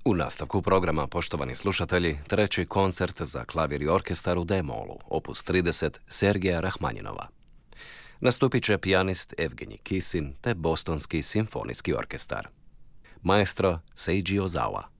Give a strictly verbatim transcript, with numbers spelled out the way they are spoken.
U nastavku programa, poštovani slušatelji, treći koncert za klavir i orkestar u D-molu, opus trideset Sergeja Rahmanjinova. Nastupit će pijanist Evgenij Kisin te Bostonski simfonijski orkestar. Maestro Seiji Ozawa.